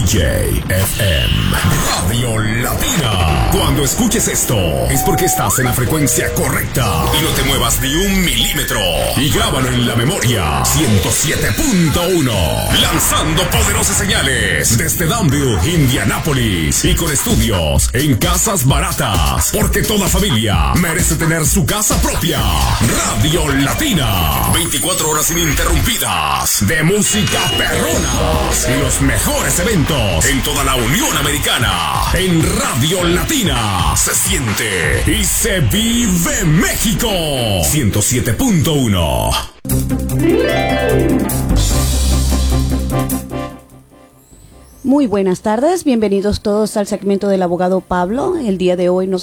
DJFM Radio Latina. Cuando escuches esto, es porque estás en la frecuencia correcta. Y no te muevas ni un milímetro. Y grábalo en la memoria. 107.1. Lanzando poderosas señales desde Danville, Indianápolis. Y con estudios en Casas Baratas. Porque toda familia merece tener su casa propia. Radio Latina. 24 horas ininterrumpidas de música perrona y los mejores eventos en toda la Unión Americana. En Radio Latina se siente y se vive México. 107.1. Muy buenas tardes, bienvenidos todos al segmento del abogado Pablo. El día de hoy nos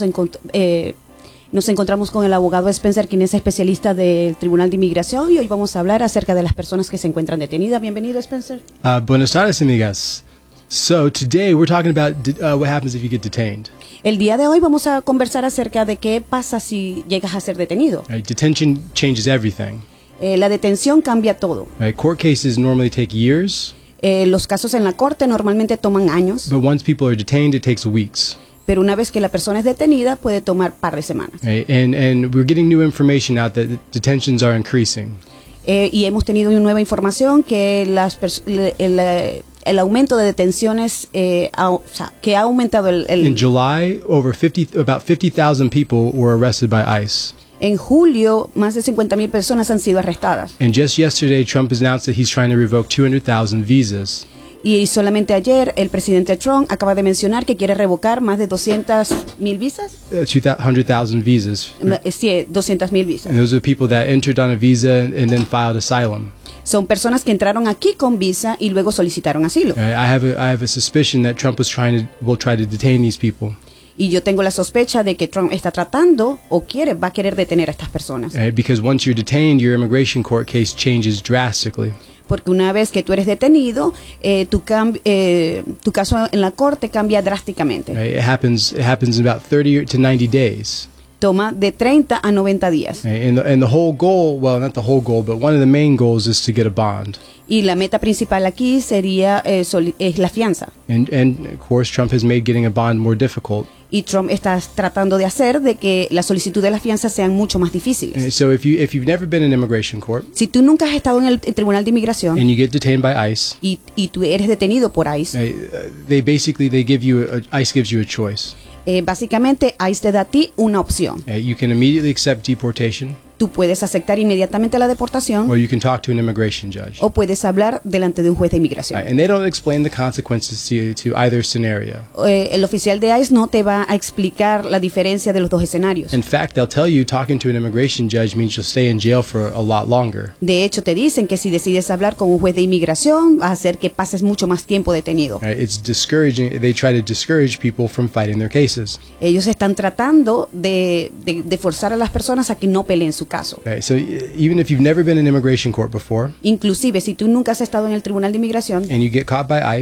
encontramos con el abogado Spencer, quien es especialista del Tribunal de Inmigración, y hoy vamos a hablar acerca de las personas que se encuentran detenidas. Bienvenido, Spencer. Buenas tardes, amigas. So today we're talking about what happens if you get detained. El día de hoy vamos a conversar acerca de qué pasa si llegas a ser detenido. Detention changes everything. La detención cambia todo. Court cases normally take years. Los casos en la corte normalmente toman años. But once people are detained, it takes weeks. Pero una vez que la persona es detenida, puede tomar par de semanas. And we're getting new information out that detentions are increasing. Y hemos tenido nueva información que el aumento de detenciones, que ha aumentado In July, about 50,000 people were arrested by ICE. En julio, más de 50,000 personas han sido arrestadas. And just yesterday, Trump announced that he's trying to revoke 200,000 visas. Y solamente ayer, el presidente Trump acaba de mencionar que quiere revocar más de 200,000 visas. 200,000 visas. Sí, 200,000 visas. And those are people that entered on a visa and then filed asylum. Son personas que entraron aquí con visa y luego solicitaron asilo. I have a suspicion that Trump will try to detain these people. Y yo tengo la sospecha de que Trump está tratando o va a querer detener a estas personas. Because once you're detained, your immigration court case changes drastically. Porque una vez que tú eres detenido, tu caso en la corte cambia drásticamente. It happens in about 30 to 90 days. Toma de 30 a 90 días. And the whole goal, well, not the whole goal, but one of the main goals is to get a bond. Y la meta principal aquí sería es la fianza. And of course, Trump has made getting a bond more difficult. Y Trump está tratando de hacer de que la solicitud de la fianza sean mucho más difíciles. So if you've never been in immigration court, si tú nunca has estado en el Tribunal de Inmigración and you get detained by ICE, y tú eres detenido por ICE, ICE gives you a choice. Básicamente ICE te da a ti una opción. You can immediately accept deportation. Tú puedes aceptar inmediatamente la deportación, or you can talk to an immigration judge. O puedes hablar delante de un juez de inmigración. And they don't explain the consequences to either scenario. El oficial de ICE no te va a explicar la diferencia de los dos escenarios. In fact, they'll tell you talking to an immigration judge means you'll stay in jail for a lot longer. De hecho, te dicen que si decides hablar con un juez de inmigración, va a hacer que pases mucho más tiempo detenido. It's discouraging. They try to discourage people from fighting their cases. Ellos están tratando de forzar a las personas a que no peleen su caso. So even if you've never been in immigration court before, inclusive si tú nunca has estado en el Tribunal de Inmigración, and you get caught by